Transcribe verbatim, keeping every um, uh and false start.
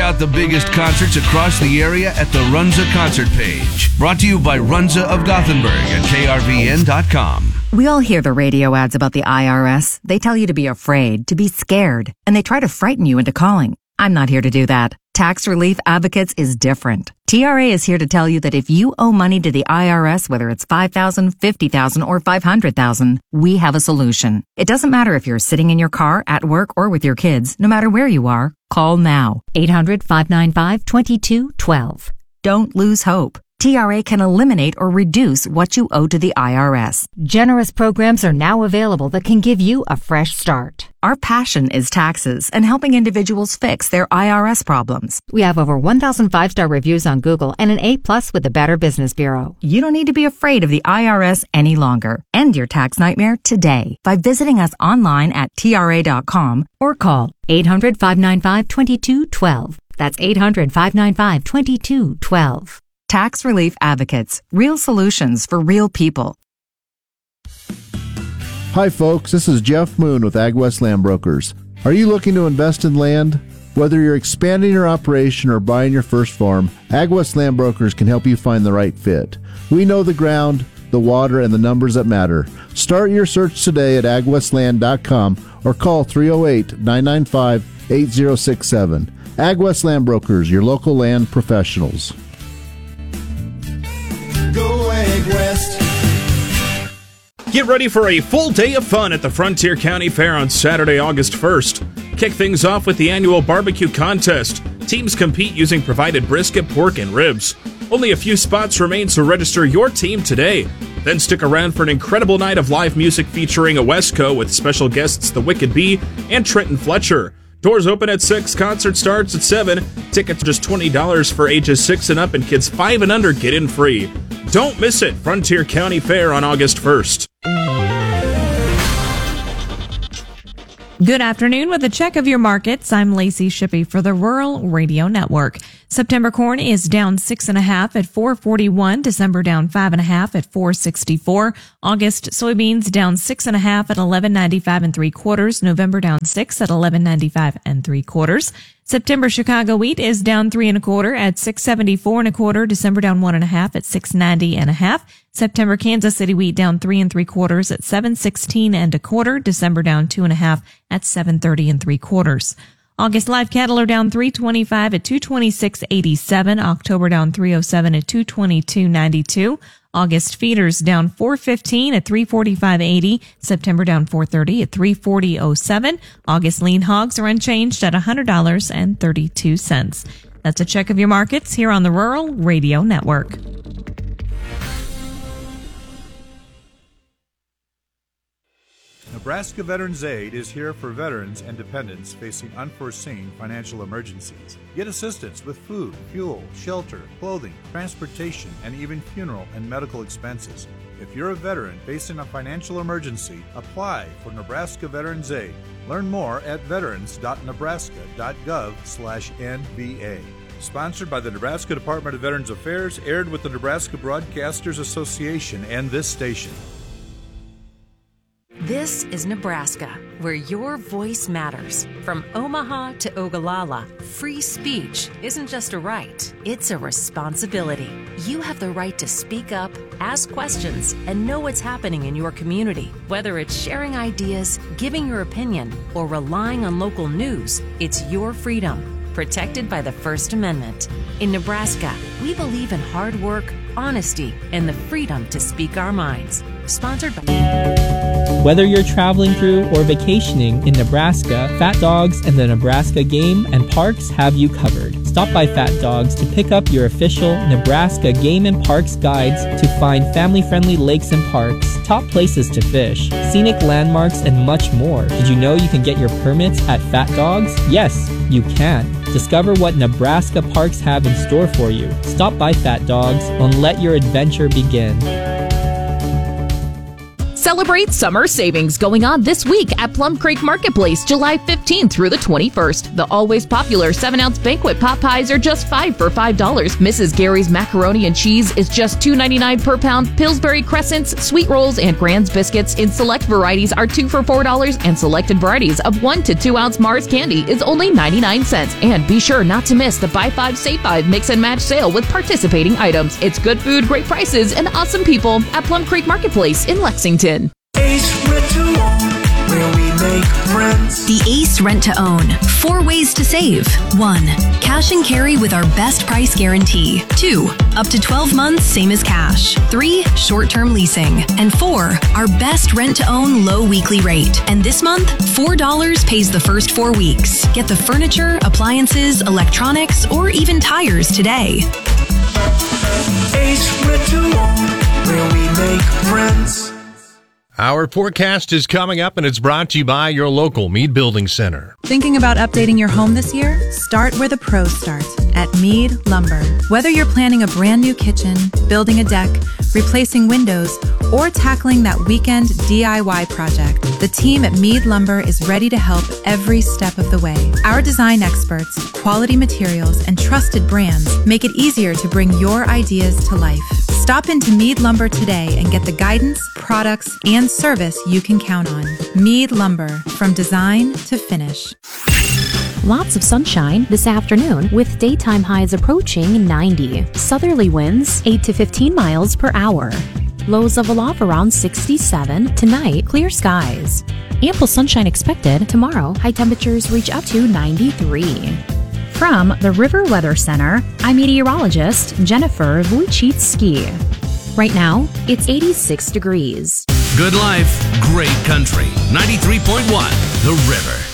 out the biggest concerts across the area at the Runza concert page. Brought to you by Runza of Gothenburg at K R V N dot com. We all hear the radio ads about the I R S. They tell you to be afraid, to be scared, and they try to frighten you into calling. I'm not here to do that. Tax Relief Advocates is different. T R A is here to tell you that if you owe money to the I R S, whether it's five thousand dollars, fifty thousand dollars, or five hundred thousand dollars, we have a solution. It doesn't matter if you're sitting in your car, at work, or with your kids. No matter where you are, call now. eight hundred, five nine five, two two one two. Don't lose hope. T R A can eliminate or reduce what you owe to the I R S. Generous programs are now available that can give you a fresh start. Our passion is taxes and helping individuals fix their I R S problems. We have over one thousand five-star reviews on Google and an A plus with the Better Business Bureau. You don't need to be afraid of the I R S any longer. End your tax nightmare today by visiting us online at T R A dot com or call eight hundred, five nine five, two two one two. That's eight hundred, five nine five, two two one two. Tax Relief Advocates. Real solutions for real people. Hi folks, this is Jeff Moon with AgWest Land Brokers. Are you looking to invest in land? Whether you're expanding your operation or buying your first farm, AgWest Land Brokers can help you find the right fit. We know the ground, the water, and the numbers that matter. Start your search today at ag west land dot com or call three oh eight, nine nine five, eight oh six seven. AgWest Land Brokers, your local land professionals. Go Ag West. Get ready for a full day of fun at the Frontier County Fair on Saturday, August first. Kick things off with the annual barbecue contest. Teams compete using provided brisket, pork, and ribs. Only a few spots remain, so register your team today. Then stick around for an incredible night of live music featuring Owesco with special guests The Wicked Bee and Trenton Fletcher. Doors open at six, concert starts at seven. Tickets are just twenty dollars for ages six and up, and kids five and under get in free. Don't miss it, Frontier County Fair on August first. Good afternoon. With a check of your markets, I'm Lacey Shippey for the Rural Radio Network. September corn is down six and a half at four forty-one. December down five and a half at four sixty-four. August soybeans down six and a half at eleven ninety-five and three quarters. November down six at eleven ninety-five and three quarters. September Chicago wheat is down three and a quarter at six seventy-four and a quarter. December down one and a half at six ninety and a half. September Kansas City wheat down three and three quarters at seven sixteen and a quarter. December down two and a half at seven thirty and three quarters. August live cattle are down three twenty-five at two twenty-six eighty-seven. October down three oh seven at two twenty-two ninety-two. August feeders down four fifteen at three forty-five eighty. September down four thirty at three forty oh seven. August lean hogs are unchanged at one hundred dollars and thirty-two cents. That's a check of your markets here on the Rural Radio Network. Nebraska Veterans Aid is here for veterans and dependents facing unforeseen financial emergencies. Get assistance with food, fuel, shelter, clothing, transportation, and even funeral and medical expenses. If you're a veteran facing a financial emergency, apply for Nebraska Veterans Aid. Learn more at veterans dot nebraska dot gov slash N V A. Sponsored by the Nebraska Department of Veterans Affairs, aired with the Nebraska Broadcasters Association and this station. This is Nebraska, where your voice matters. From Omaha to Ogallala, free speech isn't just a right, it's a responsibility. You have the right to speak up, ask questions, and know what's happening in your community. Whether it's sharing ideas, giving your opinion, or relying on local news, it's your freedom, protected by the First Amendment. In Nebraska, we believe in hard work, honesty, and the freedom to speak our minds. Sponsored by... Whether you're traveling through or vacationing in Nebraska, Fat Dogs and the Nebraska Game and Parks have you covered. Stop by Fat Dogs to pick up your official Nebraska Game and Parks guides to find family-friendly lakes and parks, top places to fish, scenic landmarks, and much more. Did you know you can get your permits at Fat Dogs? Yes, you can. Discover what Nebraska parks have in store for you. Stop by Fat Dogs and let your adventure begin. Celebrate summer savings going on this week at Plum Creek Marketplace, July fifteenth through the twenty-first. The always popular seven ounce banquet pot pies are just five for five dollars. Missus Gary's macaroni and cheese is just two ninety-nine per pound. Pillsbury Crescents, sweet rolls, and Grand's biscuits in select varieties are two for four dollars, and selected varieties of one to two ounce Mars candy is only ninety-nine cents. And be sure not to miss the Buy Five, Save Five mix and match sale with participating items. It's good food, great prices, and awesome people at Plum Creek Marketplace in Lexington. Ace Rent to Own, where we make friends. The Ace Rent to Own. Four ways to save. One, cash and carry with our best price guarantee. Two, up to twelve months, same as cash. Three, short-term leasing. And four, our best rent to own low weekly rate. And this month, four dollars pays the first four weeks. Get the furniture, appliances, electronics, or even tires today. Ace Rent to Own, where we make friends. Our forecast is coming up, and it's brought to you by your local Mead Building Center. Thinking about updating your home this year? Start where the pros start, at Mead Lumber. Whether you're planning a brand new kitchen, building a deck, replacing windows, or tackling that weekend D I Y project, the team at Mead Lumber is ready to help every step of the way. Our design experts, quality materials, and trusted brands make it easier to bring your ideas to life. Stop into Mead Lumber today and get the guidance, products, and service you can count on. Mead Lumber, from design to finish. Lots of sunshine this afternoon with daytime highs approaching ninety. Southerly winds eight to fifteen miles per hour. Lows level off around sixty-seven. Tonight, clear skies. Ample sunshine expected. Tomorrow, high temperatures reach up to ninety-three. From the River Weather Center, I'm meteorologist Jennifer Wojcicki. Right now, it's eighty-six degrees. Good life, great country. ninety-three point one, The River.